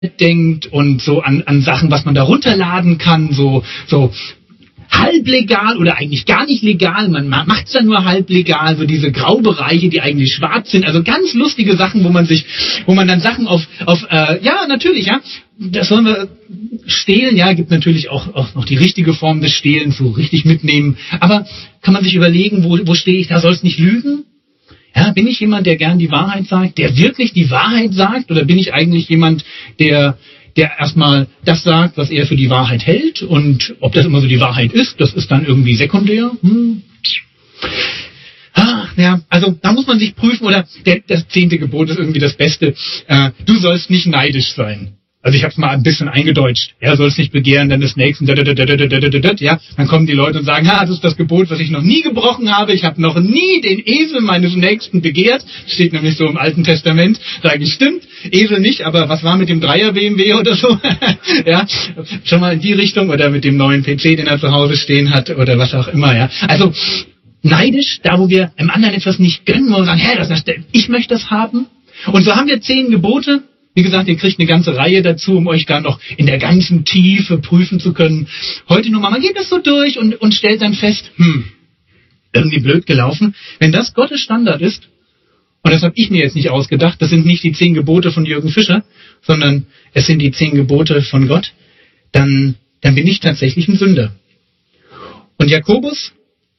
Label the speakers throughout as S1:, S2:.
S1: denkt und so an Sachen, was man da runterladen kann, so halblegal oder eigentlich gar nicht legal, man macht es dann nur halblegal, so diese Graubereiche, die eigentlich schwarz sind, also ganz lustige Sachen, wo man dann Sachen ja, natürlich, ja, das sollen wir stehlen, ja, gibt natürlich auch noch die richtige Form des Stehlens, so richtig mitnehmen, aber kann man sich überlegen, wo stehe ich, da soll es nicht lügen? Ja, bin ich jemand, der gern die Wahrheit sagt, der wirklich die Wahrheit sagt, oder bin ich eigentlich jemand, der erstmal das sagt, was er für die Wahrheit hält, und ob das immer so die Wahrheit ist, das ist dann irgendwie sekundär. Ja, also da muss man sich prüfen, oder das 10. Gebot ist irgendwie das Beste. Du sollst nicht neidisch sein. Also ich habe es mal ein bisschen eingedeutscht. Er soll es nicht begehren, dann des Nächsten, ja. Dann kommen die Leute und sagen, das ist das Gebot, was ich noch nie gebrochen habe. Ich habe noch nie den Esel meines Nächsten begehrt. Steht nämlich so im Alten Testament. Sage ich, stimmt, Esel nicht, aber was war mit dem Dreier BMW oder so? Ja, schon mal in die Richtung, oder mit dem neuen PC, den er zu Hause stehen hat, oder was auch immer, ja. Also neidisch, da wo wir einem anderen etwas nicht gönnen, wo wir sagen, ich möchte das haben. Und so haben wir 10 Gebote. Wie gesagt, ihr kriegt eine ganze Reihe dazu, um euch da noch in der ganzen Tiefe prüfen zu können. Heute nur mal, man geht das so durch und stellt dann fest, irgendwie blöd gelaufen. Wenn das Gottes Standard ist, und das habe ich mir jetzt nicht ausgedacht, das sind nicht die 10 Gebote von Jürgen Fischer, sondern es sind die 10 Gebote von Gott, dann bin ich tatsächlich ein Sünder. Und Jakobus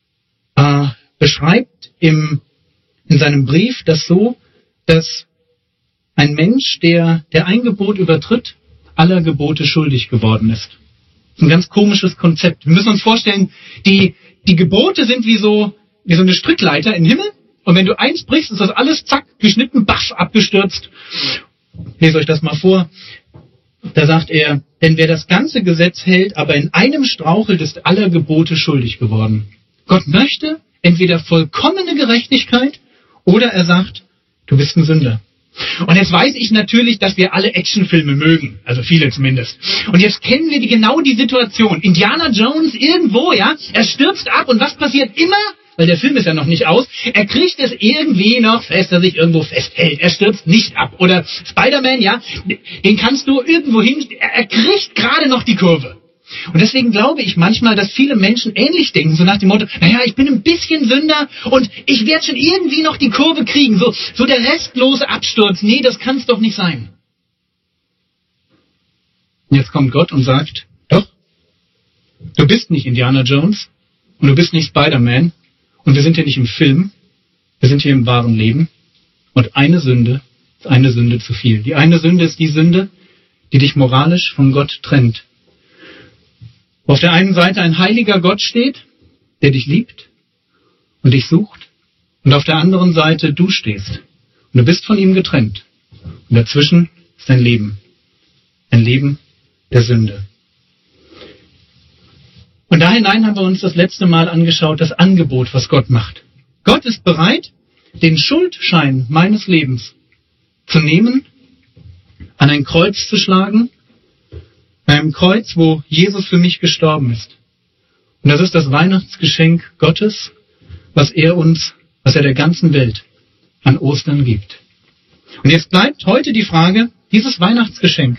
S1: beschreibt in seinem Brief das so, dass ein Mensch, der ein Gebot übertritt, aller Gebote schuldig geworden ist. Das ist ein ganz komisches Konzept. Wir müssen uns vorstellen, die Gebote sind wie so eine Strickleiter im Himmel. Und wenn du eins brichst, ist das alles, zack, geschnitten, basch, abgestürzt. Ich lese euch das mal vor. Da sagt er, denn wer das ganze Gesetz hält, aber in einem strauchelt, ist aller Gebote schuldig geworden. Gott möchte entweder vollkommene Gerechtigkeit oder er sagt, du bist ein Sünder. Und jetzt weiß ich natürlich, dass wir alle Actionfilme mögen, also viele zumindest. Und jetzt kennen wir genau die Situation. Indiana Jones irgendwo, ja, er stürzt ab und was passiert immer? Weil der Film ist ja noch nicht aus. Er kriegt es irgendwie noch fest, dass er sich irgendwo festhält. Er stürzt nicht ab. Oder Spider-Man, ja, den kannst du irgendwo hin, er kriegt gerade noch die Kurve. Und deswegen glaube ich manchmal, dass viele Menschen ähnlich denken, so nach dem Motto, ich bin ein bisschen Sünder und ich werde schon irgendwie noch die Kurve kriegen. So der restlose Absturz. Nee, das kann es doch nicht sein. Und jetzt kommt Gott und sagt, doch, du bist nicht Indiana Jones und du bist nicht Spider-Man und wir sind hier nicht im Film, wir sind hier im wahren Leben. Und eine Sünde ist eine Sünde zu viel. Die eine Sünde ist die Sünde, die dich moralisch von Gott trennt. Wo auf der einen Seite ein heiliger Gott steht, der dich liebt und dich sucht, und auf der anderen Seite du stehst und du bist von ihm getrennt. Und dazwischen ist ein Leben der Sünde. Und da hinein haben wir uns das letzte Mal angeschaut, das Angebot, was Gott macht. Gott ist bereit, den Schuldschein meines Lebens zu nehmen, an ein Kreuz zu schlagen, einem Kreuz, wo Jesus für mich gestorben ist. Und das ist das Weihnachtsgeschenk Gottes, was er der ganzen Welt an Ostern gibt. Und jetzt bleibt heute die Frage, dieses Weihnachtsgeschenk,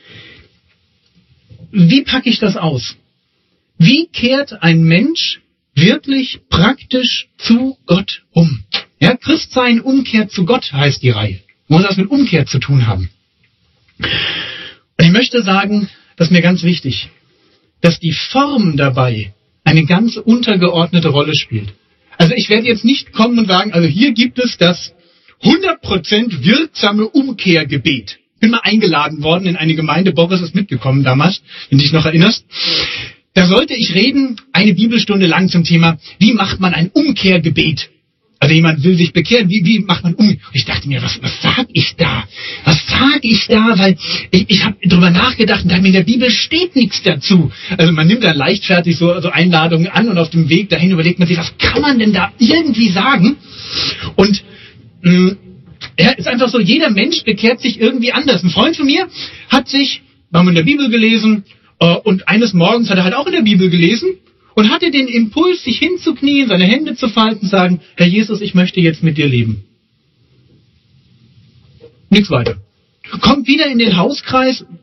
S1: wie packe ich das aus? Wie kehrt ein Mensch wirklich praktisch zu Gott um? Ja, Christsein, Umkehr zu Gott heißt die Reihe. Muss das mit Umkehr zu tun haben. Und ich möchte sagen, das ist mir ganz wichtig, dass die Form dabei eine ganz untergeordnete Rolle spielt. Also ich werde jetzt nicht kommen und sagen, also hier gibt es das 100% wirksame Umkehrgebet. Ich bin mal eingeladen worden in eine Gemeinde, Boris ist mitgekommen damals, wenn du dich noch erinnerst. Da sollte ich reden, eine Bibelstunde lang zum Thema, wie macht man ein Umkehrgebet? Also jemand will sich bekehren, wie macht man Umkehr? Und ich dachte mir, was sag ich da? Was sag ich da? Weil ich habe drüber nachgedacht und dachte mir, in der Bibel steht nichts dazu. Also man nimmt dann leichtfertig so Einladungen an und auf dem Weg dahin überlegt man sich, was kann man denn da irgendwie sagen? Und ist einfach so, jeder Mensch bekehrt sich irgendwie anders. Ein Freund von mir haben wir in der Bibel gelesen, und eines Morgens hat er halt auch in der Bibel gelesen und hatte den Impuls, sich hinzuknien, seine Hände zu falten und sagen, Herr Jesus, ich möchte jetzt mit dir leben. Nichts weiter. kommt wieder in den Hauskreis,